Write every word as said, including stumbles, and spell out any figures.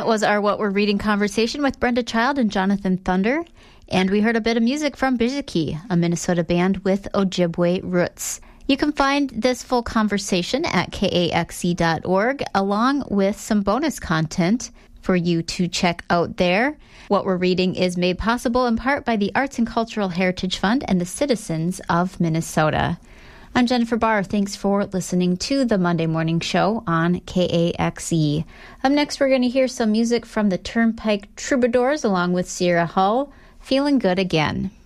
that was our What We're Reading conversation with Brenda Child and Jonathan Thunder. And we heard a bit of music from Bijiki, a Minnesota band with Ojibwe roots. You can find this full conversation at K A X E dot org, along with some bonus content for you to check out there. What We're Reading is made possible in part by the Arts and Cultural Heritage Fund and the citizens of Minnesota. I'm Jennifer Barr. Thanks for listening to the Monday Morning Show on K A X E. Up next, we're going to hear some music from the Turnpike Troubadours along with Sierra Hull, Feeling Good Again.